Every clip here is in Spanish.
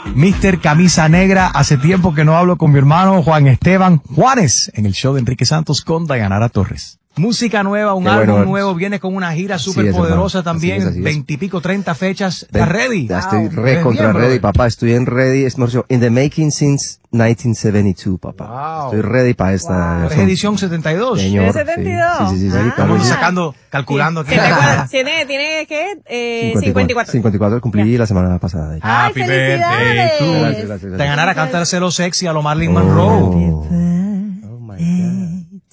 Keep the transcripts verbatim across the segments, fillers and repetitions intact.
mister Camisa Negra. Hace tiempo que no hablo con mi hermano Juan Esteban Juanes en el show de Enrique Santos con Dayanara Torres. Música nueva, un Qué álbum bueno, nuevo, viene con una gira así súper es, poderosa hermano. también, Así es, así es. veintipico, treinta fechas. ¿Estás ready? Ya estoy Wow. re ¿Eres contra bien, ready, brother? papá. Estoy en ready. Es mejor, in the making since nineteen seventy-two, papá. Wow. Estoy ready para esta. Wow. ¿Es edición setenta y dos? Señor, ¿Es setenta y dos? Sí, sí, sí. sí, Ah. claro, Estamos sí. sacando, calculando aquí. ¿Tiene, cuál- tiene, tiene ¿qué? Eh, cincuenta y cuatro. cincuenta y cuatro cumplí la semana pasada. de hecho. ¡Ay, Happy felicidades! birthday to you. Gracias, gracias, gracias. Dayanara, cántaselo sexy a lo Marilyn Oh. Monroe. Oh, my God.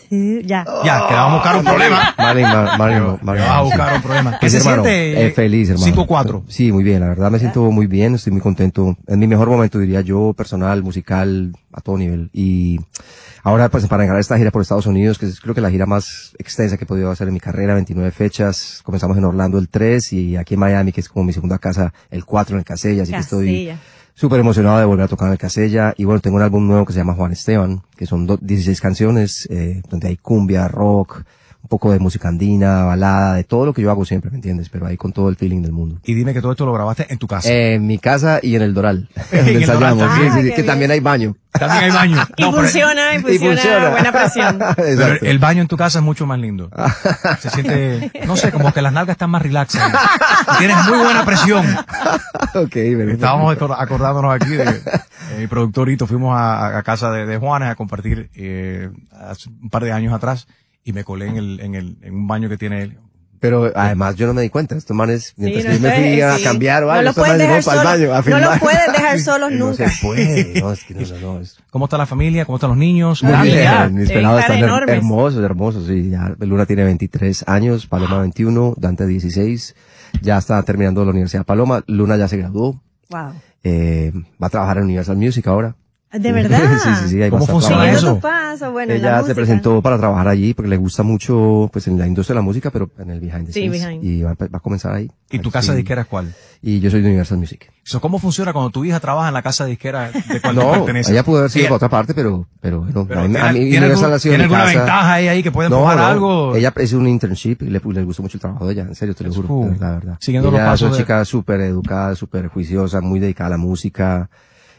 Ya. Ya, que vamos a buscar un problema. Marlin, Mar- Marlin, Que Marlin. vas a buscar un problema. ¿Qué Pues, se hermano, siente? eh, feliz, hermano. cinco cuatro. Sí, muy bien. La verdad me siento muy bien. Estoy muy contento. En mi mejor momento, diría yo, personal, musical, a todo nivel. Y ahora, pues, para encarar esta gira por Estados Unidos, que es creo que la gira más extensa que he podido hacer en mi carrera, veintinueve fechas. Comenzamos en Orlando el tres y aquí en Miami, que es como mi segunda casa, el cuatro en el Casella. Así que estoy Casella. súper emocionado de volver a tocar en el Casella. Y bueno, tengo un álbum nuevo que se llama Juan Esteban, que son do- dieciséis canciones, eh, donde hay cumbia, rock, un poco de música andina, balada, de todo lo que yo hago siempre, ¿me entiendes? Pero ahí con todo el feeling del mundo. Y dime que todo esto lo grabaste en tu casa. Eh, en mi casa y en el Doral. En donde el Doral ensayamos. también. Sí, sí, Ah, sí, qué que bien. también hay baño. También hay baño. Y No, pero- funciona, y Y funciona, funciona. buena presión. Pero Exacto. el baño en tu casa es mucho más lindo. Se siente, no sé, como que las nalgas están más relaxadas. Tienes muy buena presión. Ok, pero- Estábamos acor- acordándonos aquí de, eh, mi productor Hito, fuimos a, a casa de, de Juanes a compartir eh, hace un par de años atrás y me colé en el, en el, en un baño que tiene él. Pero además yo no me di cuenta. Estos manes, mientras no, que yo me esto es- fui a sí. cambiar o No algo, los estos pueden manes dejar fueron para el solos. baño a No filmar. los pueden dejar solos No nunca. se puede. No, es que no, no, no. Es... ¿Cómo está la familia? ¿Cómo están los niños? Muy Grandes bien, ya. mis Deben pelados estar están her- enormes. hermosos, hermosos, sí, ya Luna tiene veintitrés años, Paloma veintiuno, Dante dieciséis, ya está terminando la Universidad Paloma, Luna ya se graduó, Wow. eh, va a trabajar en Universal Music ahora. ¿De verdad? sí, sí, sí, ahí ¿Cómo va a estar funciona trabajando. eso? Siguiendo tus pasos, bueno, en la Ella se música. presentó para trabajar allí porque le gusta mucho, pues, en la industria de la música, pero en el behind the Sí, scenes. behind. Y va, a empe- va a comenzar ahí. ¿Y tu Ahí casa sí. disquera es cuál? Y yo soy de Universal Music. So, ¿Cómo funciona cuando tu hija trabaja en la casa disquera de cual tú No, perteneces? ella pudo haber sido Ella- para otra parte, pero, pero, bueno, pero a mí, ¿tiene, a mí ¿tiene Universal algún- ha sido ¿tiene mi alguna casa. ventaja ahí, ahí que puede No, empujar no, algo? ella es un internship y le, le gustó mucho el trabajo de ella, en serio, te lo That's juro, cool. la verdad. Siguiendo ella los pasos es una de- chica súper educada, súper juiciosa, muy dedicada a la música.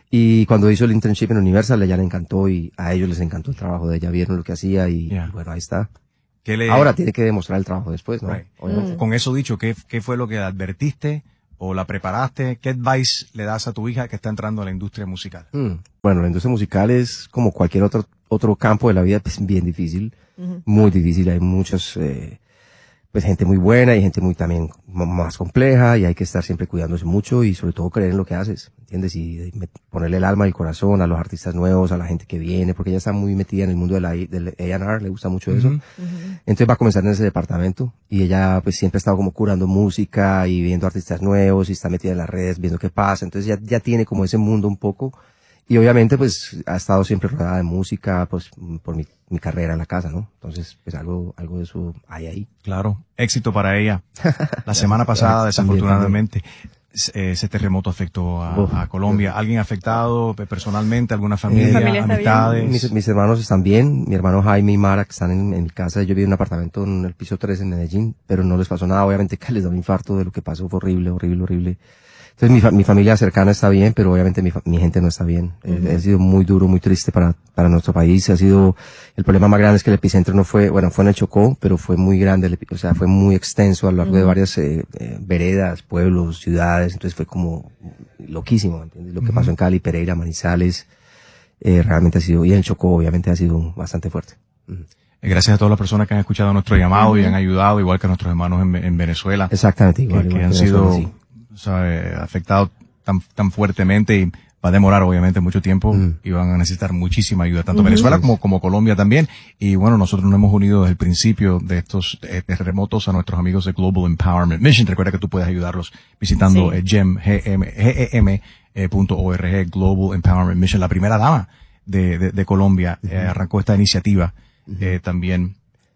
Y cuando hizo el internship en Universal, a ella le encantó y a ellos les encantó el trabajo de ella, vieron lo que hacía y, Yeah. y bueno, ahí está. ¿Qué le- Ahora tiene que demostrar el trabajo después, ¿no? Right. Obviamente. Con eso dicho, ¿qué, ¿qué fue lo que advertiste o la preparaste? ¿Qué advice le das a tu hija que está entrando a la industria musical? Mm. Bueno, la industria musical es como cualquier otro, otro campo de la vida, pues bien difícil, muy difícil. Hay muchos, eh, pues gente muy buena y gente muy también m- más compleja y hay que estar siempre cuidándose mucho y sobre todo creer en lo que haces, ¿entiendes? Y, y me- ponerle el alma y el corazón a los artistas nuevos, a la gente que viene, porque ella está muy metida en el mundo de la, del A and R, le gusta mucho eso. Ujú. Entonces va a comenzar en ese departamento y ella pues siempre ha estado como curando música y viendo artistas nuevos y está metida en las redes viendo qué pasa. Entonces ya, ya tiene como ese mundo un poco y obviamente pues ha estado siempre rodeada de música pues por mi, mi carrera en la casa, ¿no? Entonces pues algo, algo de eso hay ahí. Claro, éxito para ella. La semana pasada, desafortunadamente, eh, ese terremoto afectó a, Uf. a Colombia. ¿Alguien afectado pe- personalmente? ¿Alguna familia? Mi familia está ¿Amistades? Mis, mis hermanos están bien, mi hermano Jaime y Mara que están en, en mi casa, yo vivo en un apartamento en el piso tres en Medellín, pero no les pasó nada, obviamente que les da un infarto de lo que pasó, fue horrible, horrible, horrible. Entonces mi, fa- mi familia cercana está bien, pero obviamente mi, fa- mi gente no está bien. Eh, ha sido muy duro, muy triste para, para nuestro país. Ha sido, el problema más grande es que el epicentro no fue, bueno, fue en el Chocó, pero fue muy grande, el epi- o sea, fue muy extenso a lo largo de varias eh, eh, veredas, pueblos, ciudades. Entonces fue como loquísimo, ¿entiendes? Lo que pasó en Cali, Pereira, Manizales, eh, realmente ha sido, y en Chocó obviamente ha sido bastante fuerte. Ujú. Eh, Gracias a todas las personas que han escuchado nuestro llamado y han ayudado, igual que a nuestros hermanos en, en Venezuela. Exactamente, igual, que, que igual han que sido Venezuela, sabe, afectados tan, tan fuertemente y va a demorar obviamente mucho tiempo Mm. y van a necesitar muchísima ayuda, tanto Venezuela como, como Colombia también. Y bueno, nosotros nos hemos unido desde el principio de estos eh, terremotos a nuestros amigos de Global Empowerment Mission. Recuerda que tú puedes ayudarlos visitando Sí. eh, gem, G M, G E M, eh, punto org, Global Empowerment Mission. La primera dama de, de, de Colombia eh, arrancó esta iniciativa eh, también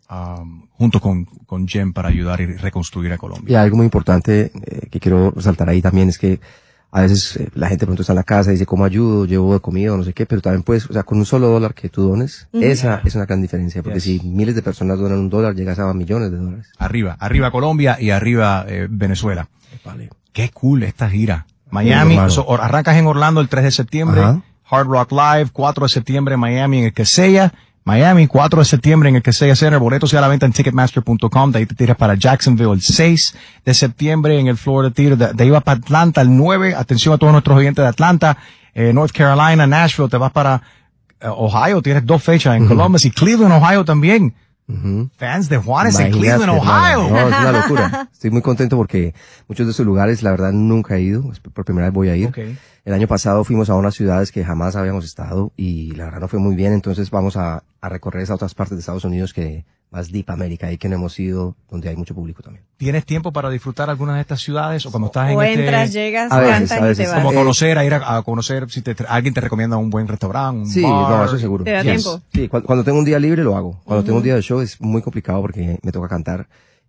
um, junto con, con Gem para ayudar y reconstruir a Y Colombia. algo muy importante eh, que quiero resaltar ahí también es que a veces eh, la gente de pronto está en la casa y dice, ¿cómo ayudo? Llevo de comida o no sé qué, pero también puedes, o sea, con un solo dólar que tú dones, esa es una gran diferencia, porque Yes. si miles de personas donan un dólar, llegas a millones de dólares. Arriba, arriba Colombia y arriba eh, Venezuela. Vale. Qué cool esta gira. Miami, hermano. so, or- arrancas en Orlando el tres de septiembre, Ajá. Hard Rock Live, cuatro de septiembre en Miami en el Quesella, Miami, cuatro de septiembre en el Quesella Center, boletos ya a la venta en ticketmaster punto com, de ahí te tiras para Jacksonville el seis de septiembre en el Florida Theater, de, de ahí vas para Atlanta el nueve, atención a todos nuestros oyentes de Atlanta, eh, North Carolina, Nashville, te vas para eh, Ohio, tienes dos fechas en Columbus y Cleveland, Ohio también. Ujú. Fans de Juanes en Imagínate, Cleveland, hermano. Ohio. No, es una locura. Estoy muy contento porque muchos de estos lugares, la verdad, nunca he ido. Por primera vez voy a ir. Okay. El año pasado fuimos a unas ciudades que jamás habíamos estado y la verdad no fue muy bien. Entonces vamos a, a recorrer esas otras partes de Estados Unidos que más Deep América, ahí que no hemos ido, donde hay mucho público también. ¿Tienes tiempo para disfrutar algunas de estas ciudades o cuando estás en O este, entras, llegas, A veces, cantas a veces. y te vas. como Eh, conocer, a ir a, a conocer si te, alguien te recomienda un buen restaurante, un Sí, bar? no, eso seguro. ¿Te da Sí. tiempo? Sí, cuando, cuando tengo un día libre lo hago. Cuando tengo un día de show es muy complicado porque me toca cantar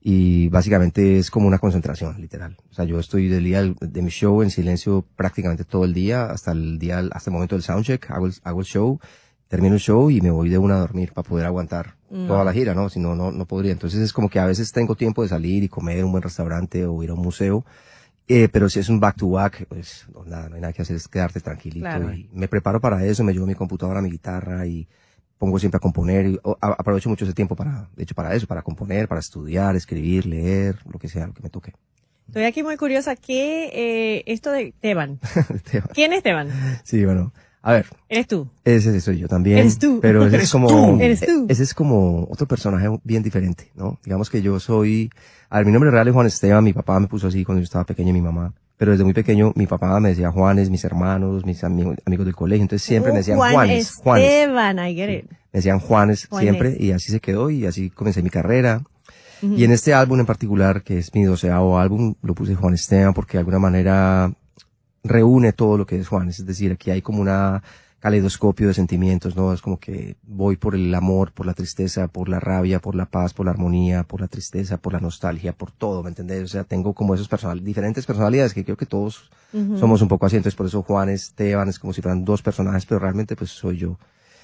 y básicamente es como una concentración, literal. O sea, yo estoy del día del- de mi show en silencio prácticamente todo el día, hasta el día, hasta el momento del soundcheck, hago el, hago el show, termino el show y me voy de una a dormir para poder aguantar toda la gira, ¿no? Si no, no, no podría. Entonces es como que a veces tengo tiempo de salir y comer en un buen restaurante o ir a un museo. Eh, pero si es un back to back, pues no, nada, no hay nada que hacer, es quedarte tranquilito. Claro. Y me preparo para eso, me llevo mi computadora, mi guitarra y pongo siempre a componer. Y, o, a- aprovecho mucho ese tiempo para, de hecho, para eso, para componer, para estudiar, escribir, leer, lo que sea, lo que me toque. Estoy aquí muy curiosa. ¿Qué, eh, esto de Teban? Teban. ¿Quién es Teban? Sí, bueno, a ver, Eres tú. ese soy yo también. Eres tú. Pero ese Eres es como, tú. Eres tú. ese es como otro personaje bien diferente, ¿no? Digamos que yo soy, a ver, mi nombre real es Juan Esteban, mi papá me puso así cuando yo estaba pequeño y mi mamá. Pero desde muy pequeño mi papá me decía Juanes, mis hermanos, mis amigos, amigos del colegio, entonces siempre me decían Juan Juanes, Juanes. Esteban, I get it. Me decían Juanes, Juanes. siempre y así se quedó y así comencé mi carrera. Y en este álbum en particular, que es mi doceavo álbum, lo puse Juan Esteban porque de alguna manera reúne todo lo que es Juanes. Es decir, aquí hay como una caleidoscopio de sentimientos, ¿no? Es como que voy por el amor, por la tristeza, por la rabia, por la paz, por la armonía, por la tristeza, por la nostalgia, por todo, ¿me entendés? O sea, tengo como esos personal, diferentes personalidades que creo que todos somos un poco así. Entonces, por eso Juan Esteban es como si fueran dos personajes, pero realmente pues soy yo.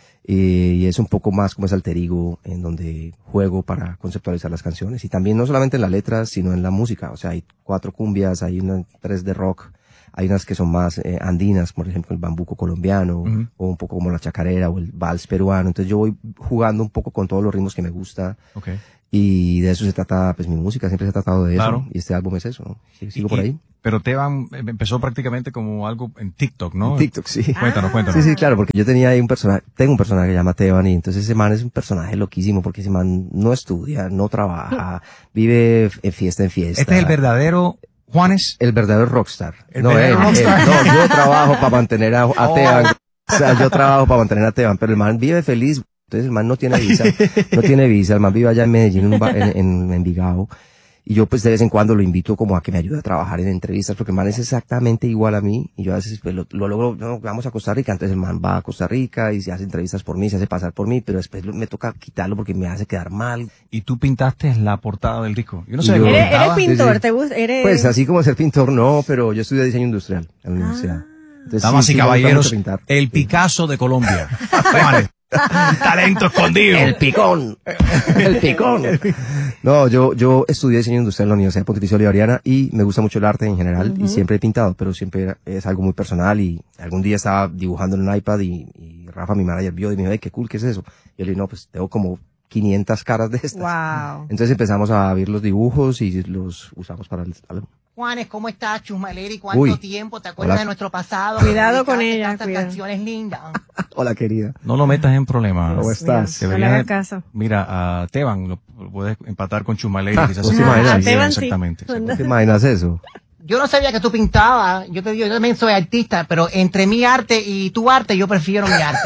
Eh, y es un poco más como ese alter ego en donde juego para conceptualizar las canciones y también no solamente en las letras sino en la música. O sea, hay cuatro cumbias, hay una, tres de rock, hay unas que son más eh, andinas, por ejemplo el bambuco colombiano, Ujú. o un poco como la chacarera o el vals peruano. Entonces yo voy jugando un poco con todos los ritmos que me gusta Okay. y de eso se trata pues mi música, siempre se ha tratado de eso. Claro. Y este álbum es eso, ¿no? Sí, sigo Y- por ahí. Pero Teban eh, empezó prácticamente como algo en TikTok, ¿no? En TikTok, sí. Cuéntanos, cuéntanos. Sí, sí, claro, porque yo tenía ahí un personaje, tengo un personaje que se llama Teban y entonces ese man es un personaje loquísimo porque ese man no estudia, no trabaja, vive en fiesta en fiesta. Este es el verdadero Juanes. El verdadero rockstar. El no, verdadero él, rockstar. él. No, yo trabajo para mantener a, a Oh. Teban. O sea, yo trabajo para mantener a Teban, pero el man vive feliz. Entonces el man no tiene visa, no tiene visa, el man vive allá en Medellín, en, un ba- en, en Envigado. Y yo pues de vez en cuando lo invito como a que me ayude a trabajar en entrevistas, porque el man es exactamente igual a mí. Y yo a veces pues, lo, lo logro, no, vamos a Costa Rica, entonces el man va a Costa Rica y se hace entrevistas por mí, se hace pasar por mí, pero después lo- me toca quitarlo porque me hace quedar mal. Y tú pintaste la portada del disco. Yo no Y sé yo- cómo Eres, eres pintaba. Sí, pintor, sí. ¿te gusta? Eres... Pues así como ser pintor, no, pero yo estudié diseño industrial en la universidad. Entonces, Damas sí, y sí me gusta caballeros, mucho pintar. el Picasso de Colombia. Juanes. Talento escondido. El picón. El picón. No, yo, yo estudié diseño industrial en la Universidad Pontificia Bolivariana y me gusta mucho el arte en general y siempre he pintado, pero siempre era- es algo muy personal y algún día estaba dibujando en un iPad y, y Rafa, mi manager, vio y me dijo, ay, qué cool, ¿qué es eso? Y yo le dije, no, pues tengo como quinientas caras de estas. Wow. Entonces empezamos a ver los dibujos y los usamos para el álbum. Juanes, ¿cómo estás? Chusmaleri, ¿cuánto Uy. tiempo? ¿Te acuerdas Hola. de nuestro pasado? Cuidado con Dedicaste ella, tantas cuidado. canciones lindas. Hola, querida. No lo metas en problemas. ¿Cómo estás? No le Deberías hagas de- caso. Mira, a Teban lo, lo puedes empatar con Chumaleri. Ah, Quizás ¿no se te pueda imaginas? conseguir, Teban sí. exactamente. ¿No te imaginas eso? Yo no sabía que tú pintabas. Yo te digo, yo también soy artista, pero entre mi arte y tu arte, yo prefiero mi arte.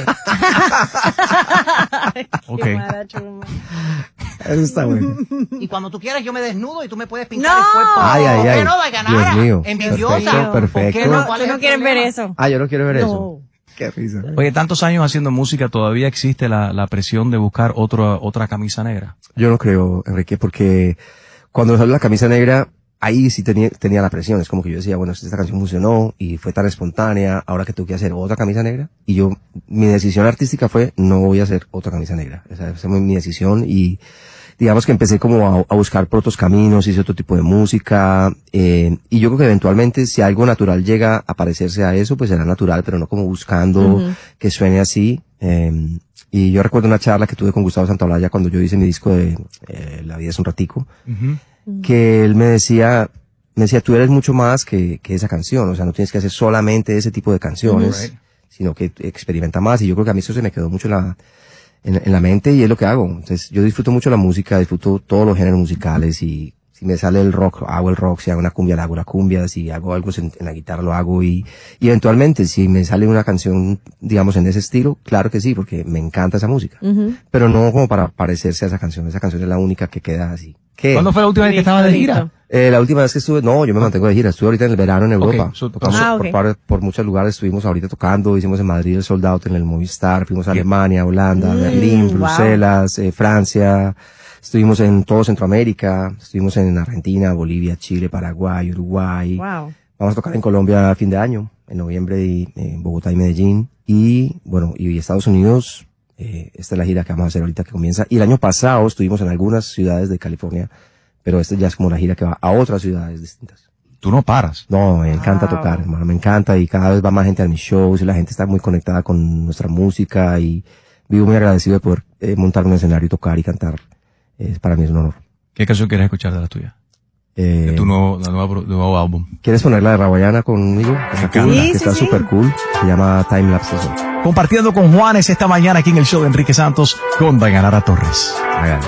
Ok. Qué mala chuma. Eso está bueno. Y cuando tú quieras, yo me desnudo y tú me puedes pintar No. el cuerpo. Ay, ay, ¿Por qué ay. no, Dayanara? Dios mío. Envidiosa. Perfecto, perfecto. ¿Por qué no? No, ¿Cuál tú es no el quieres ver problema? eso. Ah, yo no quiero ver No. eso. Qué risa. Oye, tantos años haciendo música, todavía existe la, la presión de buscar otra, otra camisa negra. Yo no creo, Enrique, porque cuando salió la camisa negra, ahí sí tenía, tenía la presión. Es como que yo decía, bueno, esta canción funcionó y fue tan espontánea, ahora que tengo que hacer otra camisa negra. Y yo, mi decisión artística fue, no voy a hacer otra camisa negra. Esa, esa fue mi decisión y, digamos que empecé como a, a buscar por otros caminos, hice otro tipo de música, eh, y yo creo que eventualmente si algo natural llega a parecerse a eso, pues será natural, pero no como buscando uh-huh. que suene así. Eh, y yo recuerdo una charla que tuve con Gustavo Santaolalla cuando yo hice mi disco de eh, La vida es un ratico, uh-huh. que él me decía, me decía, tú eres mucho más que, que esa canción, o sea, no tienes que hacer solamente ese tipo de canciones, uh-huh. sino que experimenta más, y yo creo que a mí eso se me quedó mucho en la, en, en la mente, y es lo que hago. Entonces, yo disfruto mucho la música, disfruto todos los géneros musicales, y si me sale el rock, hago el rock, si hago una cumbia, hago la cumbia, si hago algo en, en la guitarra, lo hago, y, y eventualmente, si me sale una canción, digamos, en ese estilo, claro que sí, porque me encanta esa música. Uh-huh. Pero no como para parecerse a esa canción, esa canción es la única que queda así. ¿Qué? ¿Cuándo fue la última vez que estabas de gira? Eh, la última vez que estuve, no, yo me mantengo de gira, estuve ahorita en el verano en Europa. Okay, so, Tocamos ah, okay. por, por muchos lugares, estuvimos ahorita tocando, hicimos en Madrid el Sold Out en el Movistar, fuimos a yeah. Alemania, Holanda, mm, Berlín, wow. Bruselas, eh, Francia, estuvimos en todo Centroamérica, estuvimos en Argentina, Bolivia, Chile, Paraguay, Uruguay. Wow. Vamos a tocar en Colombia a fin de año, en noviembre, y, eh, en Bogotá y Medellín, y bueno, y Estados Unidos, eh, esta es la gira que vamos a hacer ahorita que comienza, y el año pasado estuvimos en algunas ciudades de California, pero esta ya es como la gira que va a otras ciudades distintas. Tú no paras. No, me encanta wow. tocar, hermano, me encanta, y cada vez va más gente a mis shows, y la gente está muy conectada con nuestra música, y vivo muy agradecido de poder eh, montar un escenario y tocar y cantar. Eh, para mí es un honor. ¿Qué canción quieres escuchar de la tuya? Eh, de tu nuevo, de nuevo, de nuevo álbum. ¿Quieres ponerla de Rawayana conmigo? Que está, cool, sí, que está sí, super sí. cool. Se llama Time Lapse. Compartiendo con Juanes esta mañana aquí en el show de Enrique Santos con Dayanara Torres. Hagan.